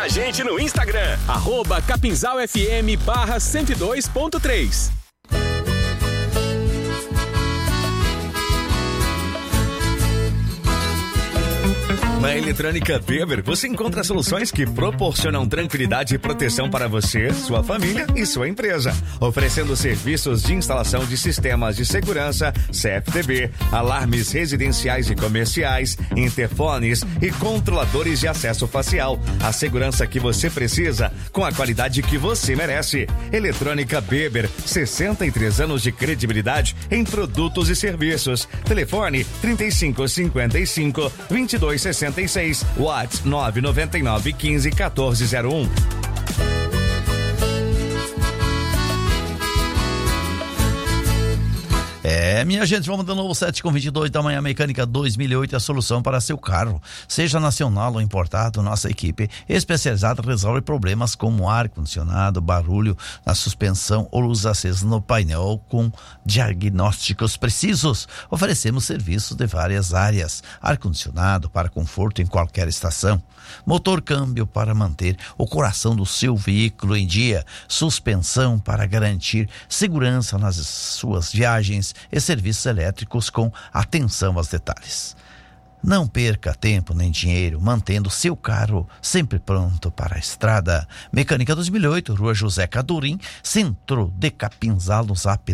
a gente no Instagram, @capinzalfm/102.3. Na Eletrônica Weber, você encontra soluções que proporcionam tranquilidade e proteção para você, sua família e sua empresa. Oferecendo serviços de instalação de sistemas de segurança, CFTB, alarmes residenciais e comerciais, interfones e controladores de acesso facial. A segurança que você precisa, com a qualidade que você merece. Eletrônica Weber, 63 anos de credibilidade em produtos e serviços. Telefone 3555-2266. WhatsApp 999-15-1401. Minha gente, vamos de novo 7h22 da manhã. Mecânica 2008, a solução para seu carro, seja nacional ou importado. Nossa equipe especializada resolve problemas como ar-condicionado, barulho na suspensão ou luz acesa no painel, com diagnósticos precisos. Oferecemos serviços de várias áreas: ar-condicionado para conforto em qualquer estação, motor câmbio para manter o coração do seu veículo em dia, suspensão para garantir segurança nas suas viagens e serviços elétricos com atenção aos detalhes. Não perca tempo nem dinheiro mantendo seu carro sempre pronto para a estrada. Mecânica 2008, Rua José Cadurim, Centro de Capinzal, no Zap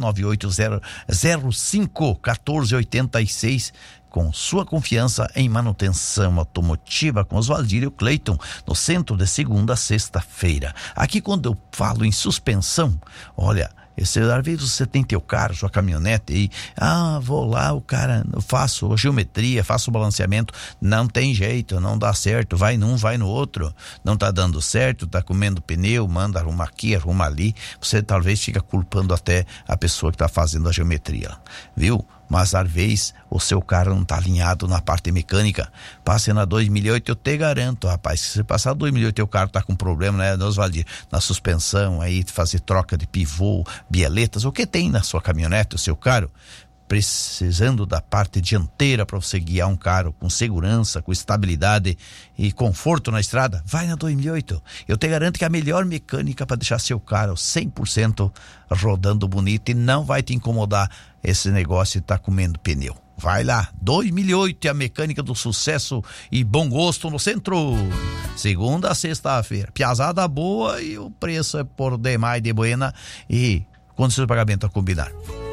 99805-1486. Com sua confiança em manutenção automotiva com Oswaldírio Cleiton, no centro de segunda a sexta-feira. Aqui, quando eu falo em suspensão, olha, às vezes você tem teu carro, sua caminhonete e vou lá, o cara, eu faço geometria, faço balanceamento, não tem jeito, não dá certo, vai num, vai no outro, não tá dando certo, tá comendo pneu, manda arrumar aqui, arruma ali, você talvez fica culpando até a pessoa que tá fazendo a geometria, viu? Mas às vezes o seu carro não está alinhado na parte mecânica. Passe na 2008, eu te garanto, rapaz, se você passar 2008 e o carro está com problema, né, Oswaldir, na suspensão, aí fazer troca de pivô, bieletas, o que tem na sua caminhonete, o seu carro, precisando da parte dianteira para você guiar um carro com segurança, com estabilidade e conforto na estrada, vai na 2008. Eu te garanto que é a melhor mecânica para deixar seu carro 100% rodando bonito e não vai te incomodar esse negócio de estar comendo pneu. Vai lá, 2008, a mecânica do sucesso e bom gosto no centro. Segunda a sexta-feira. Piazada boa e o preço é por demais de buena e condições de pagamento a combinar.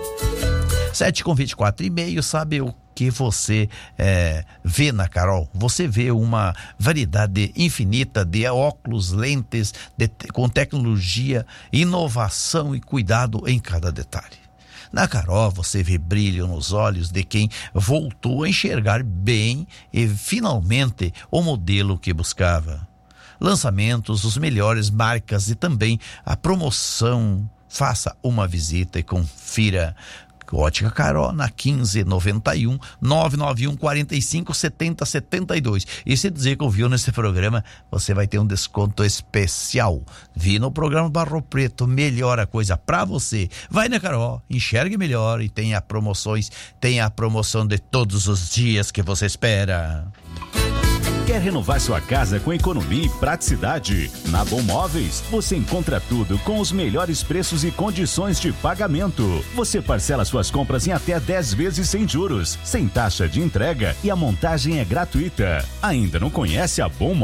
7h24h30, sabe o que você vê na Carol? Você vê uma variedade infinita de óculos, lentes, com tecnologia, inovação e cuidado em cada detalhe. Na Carol você vê brilho nos olhos de quem voltou a enxergar bem e finalmente o modelo que buscava. Lançamentos, os melhores marcas e também a promoção. Faça uma visita e confira. Ótica Carol na 1591 991 45 70 72. E se dizer que ouviu nesse programa, você vai ter um desconto especial. Vi no programa Barro Preto, melhor a coisa pra você. Vai na Carol, enxergue melhor e tenha promoções, tenha a promoção de todos os dias que você espera. Quer renovar sua casa com economia e praticidade? Na Bom Móveis, você encontra tudo com os melhores preços e condições de pagamento. Você parcela suas compras em até 10 vezes sem juros, sem taxa de entrega e a montagem é gratuita. Ainda não conhece a Bom